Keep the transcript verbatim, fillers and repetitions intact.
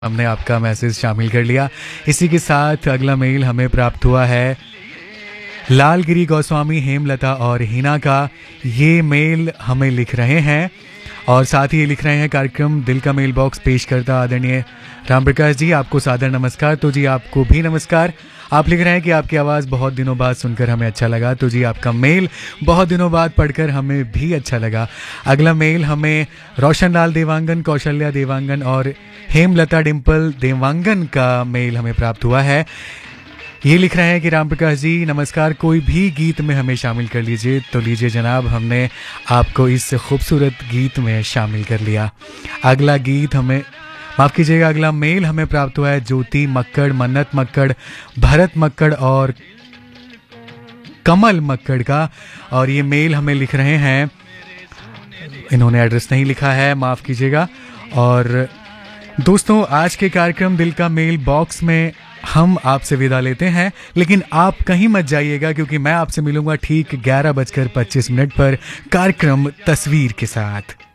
हमने आपका मैसेज शामिल कर लिया। इसी के साथ अगला मेल हमें प्राप्त हुआ है लालगिरी गोस्वामी, हेमलता और हिना का। ये मेल हमें लिख रहे हैं और साथ ही ये लिख रहे हैं, कार्यक्रम दिल का मेल बॉक्स पेश करता आदरणीय राम प्रकाश जी, आपको सादर नमस्कार। तो जी आपको भी नमस्कार। आप लिख रहे हैं कि आपकी आवाज़ बहुत दिनों बाद सुनकर हमें अच्छा लगा। तो जी आपका मेल बहुत दिनों बाद पढ़कर हमें भी अच्छा लगा। अगला मेल हमें रोशन लाल देवांगन, कौशल्या देवांगन और हेमलता डिम्पल देवांगन का मेल हमें प्राप्त हुआ है। ये लिख रहे हैं कि राम प्रकाश जी नमस्कार, कोई भी गीत में हमें शामिल कर लीजिए। तो लीजिए जनाब, हमने आपको इस खूबसूरत गीत में शामिल कर लिया। अगला गीत हमें माफ़ कीजिएगा अगला मेल हमें प्राप्त हुआ है ज्योति मक्कड़, मन्नत मक्कड़, भरत मक्कड़ और कमल मक्कड़ का। और ये मेल हमें लिख रहे हैं, इन्होंने एड्रेस नहीं लिखा है, माफ़ कीजिएगा। और दोस्तों, आज के कार्यक्रम दिल का मेल बॉक्स में हम आपसे विदा लेते हैं, लेकिन आप कहीं मत जाइएगा क्योंकि मैं आपसे मिलूंगा ठीक ग्यारह बजकर पच्चीस मिनट पर कार्यक्रम तस्वीर के साथ।